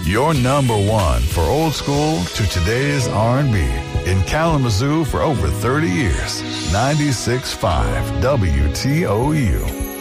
Your number one for old school to today's R&B. In Kalamazoo for over 30 years. 96.5 WTOU.